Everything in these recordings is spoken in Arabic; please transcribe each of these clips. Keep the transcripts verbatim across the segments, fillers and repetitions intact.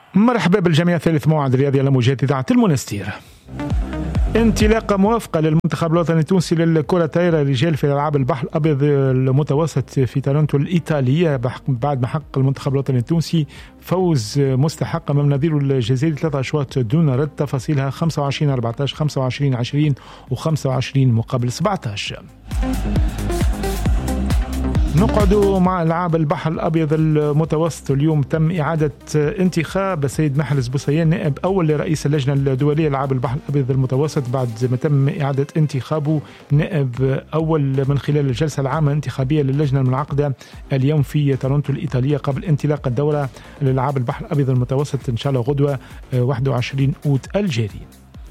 مرحبا بالجميع. ثالث موعد رياضي على موجات إذاعة المنستير. انطلاقة موافقة للمنتخب الوطني التونسي للكرة الطائرة رجال في ألعاب البحر الأبيض المتوسط في تورنتو الإيطالية بعد ما حقق المنتخب الوطني التونسي فوز مستحق أمام نظيره الجزائري ثلاثة أشواط دون رد. تفاصيلها خمسة وعشرين أربعة عشر خمسة وعشرين عشرين وخمسة وعشرين مقابل سبعة عشر. نقعد مع ألعاب البحر الأبيض المتوسط. اليوم تم إعادة انتخاب السيد محرز بوسيان نائب أول لرئيس اللجنة الدولية لألعاب البحر الأبيض المتوسط بعد ما تم إعادة انتخابه نائب أول من خلال الجلسة العامة الانتخابية للجنة المنعقدة اليوم في تورنتو الإيطالية قبل انطلاق الدورة لألعاب البحر الأبيض المتوسط إن شاء الله غدوة واحد وعشرين أوت الجاري.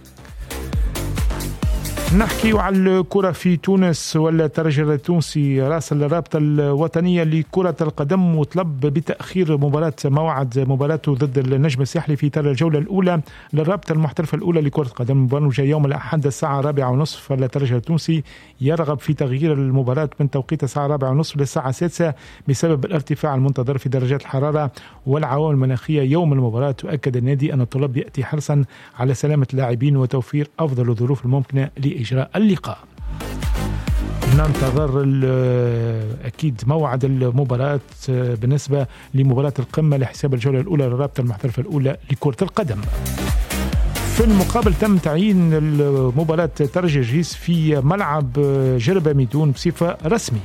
نحكي على الكرة في تونس. والترجي التونسي راسل الرابطة الوطنية لكرة القدم وطلب بتأخير مباراة موعد مباراته ضد النجم الساحلي في ترى الجولة الأولى للرابطة المحترفة الأولى لكرة القدم المبرمجة يوم الأحد الساعة الرابعة ونصف. الترجي التونسي يرغب في تغيير المباراة من توقيت الساعة الرابعة ونصف للساعة السادسة بسبب الارتفاع المنتظر في درجات الحرارة والعوامل المناخية يوم المباراة. تؤكد النادي أن الطلب يأتي حرصا على سلامة اللاعبين وتوفير أفضل الظروف الممكنة لإجراء اللقاء. ننتظر أكيد موعد المباراة بالنسبة لمباراة القمة لحساب الجولة الأولى للرابطة المحترفة الأولى لكرة القدم. في المقابل تم تعيين مباراة ترجي الرجيس في ملعب جربة ميدون بصفة رسمية.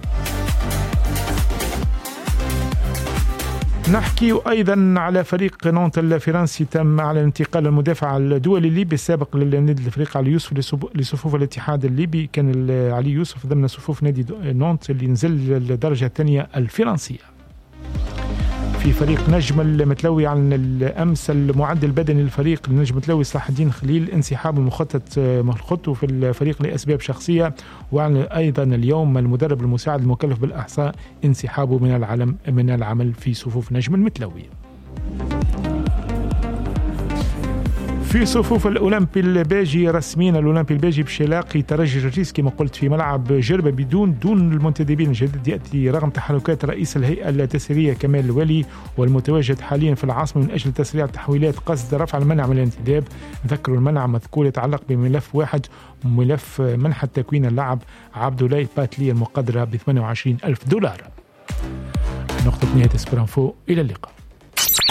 نحكي أيضا على فريق نونت الفرنسي. تم على انتقال المدافع الدولي الليبي السابق للنادي الافريقي علي يوسف لصفوف الاتحاد الليبي. كان علي يوسف ضمن صفوف نادي نونت اللي نزل للدرجة الثانية الفرنسية. في فريق نجم المتلوي عن الأمس المعد البدني للفريق النجم المتلوي صلاح الدين خليل انسحاب المخطط مخططه في الفريق لأسباب شخصية. وعن أيضا اليوم المدرب المساعد المكلف بالإحصاء انسحابه من العلم من العمل في صفوف نجم المتلوي. في صفوف الأولمبي الباجي رسميا الأولمبي الباجي بشلاقي ترجي الرجيس كما قلت في ملعب جربة بدون دون المنتدبين الجديد يأتي رغم تحركات رئيس الهيئة التسرية كمال الولي والمتواجد حاليا في العاصمة من أجل تسريع التحويلات قصد رفع المنع من الانتداب. نذكر المنع مذكور يتعلق بملف واحد ملف منحة تكوين اللاعب عبد الله باتلي المقدرة ب ثمانية وعشرين ألف دولار. نقطة نهاية اسبرانفو. إلى اللقاء.